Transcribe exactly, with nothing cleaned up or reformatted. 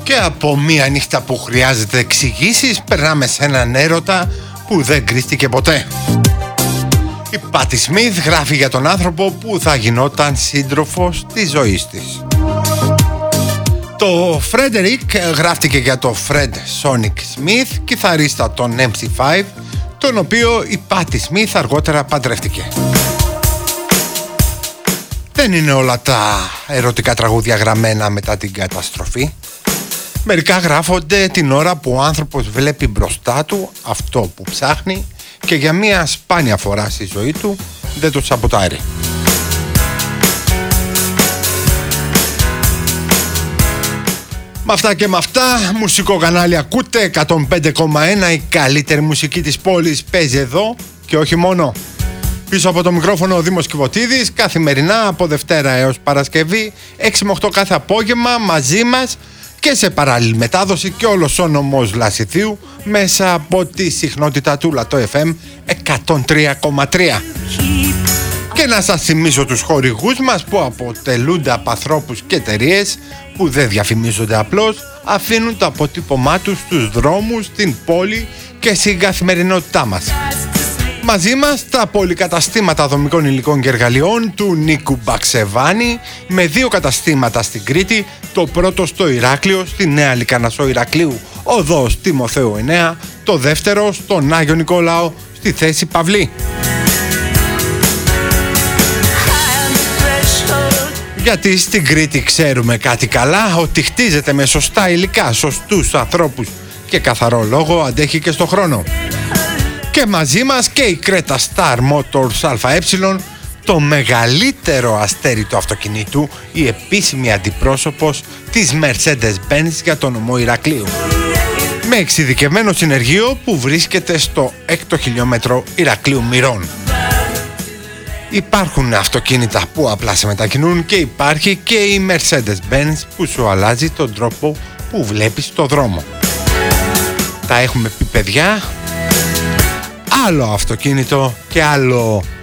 Και από μία νύχτα που χρειάζεται εξηγήσεις, περνάμε σε έναν έρωτα που δεν κρίστηκε ποτέ. Η Πάτι Σμιθ γράφει για τον άνθρωπο που θα γινόταν σύντροφος της ζωής της. Το Frederick γράφτηκε για το Fred Sonic Smith, κιθαρίστα των εμ σι φάιβ, τον οποίο η Πάτι Σμιθ αργότερα παντρεύτηκε. Δεν είναι όλα τα ερωτικά τραγούδια γραμμένα μετά την καταστροφή. Μερικά γράφονται την ώρα που ο άνθρωπος βλέπει μπροστά του αυτό που ψάχνει και για μία σπάνια φορά στη ζωή του δεν το σαμποτάρει. Με αυτά και με αυτά, μουσικό κανάλι ακούτε, εκατόν πέντε κόμμα ένα, η καλύτερη μουσική της πόλης παίζει εδώ και όχι μόνο. Πίσω από το μικρόφωνο ο Δήμος Κιβωτίδης, καθημερινά από Δευτέρα έως Παρασκευή, έξι με οκτώ κάθε απόγευμα, μαζί μας και σε παράλληλη μετάδοση και όλος ο νομός Λασιθίου μέσα από τη συχνότητα του Λατό εφ εμ εκατόν τρία κόμμα τρία. Και να σας θυμίσω τους χορηγούς μας που αποτελούνται από ανθρώπους και εταιρείες που δεν διαφημίζονται απλώς, αφήνουν το αποτύπωμά τους στους δρόμους, στην πόλη και στην καθημερινότητά μας. Μαζί μας τα πολυκαταστήματα δομικών υλικών και εργαλειών του Νίκου Μπαξεβάνη, με δύο καταστήματα στην Κρήτη, το πρώτο στο Ηράκλειο, στη Νέα Λυκανασό Ηρακλείου, οδός Τιμοθέου εννέα, το δεύτερο στον Άγιο Νικόλαο, στη Θέση Παυλή. Γιατί στην Κρήτη ξέρουμε κάτι καλά, ότι χτίζεται με σωστά υλικά, σωστούς ανθρώπους και καθαρό λόγο αντέχει και στο χρόνο. Και μαζί μας και η Creta Star Motors ΑΕ, το μεγαλύτερο αστέρι του αυτοκινήτου, η επίσημη αντιπρόσωπος της Mercedes-Benz για τον νομό Ηρακλείου. Με εξειδικευμένο συνεργείο που βρίσκεται στο έκτο χιλιόμετρο Ηρακλείου Μυρών. Υπάρχουν αυτοκίνητα που απλά σε μετακινούν και υπάρχει και η Mercedes-Benz που σου αλλάζει τον τρόπο που βλέπεις το δρόμο. Τα έχουμε πει, παιδιά. Άλλο αυτοκίνητο και άλλο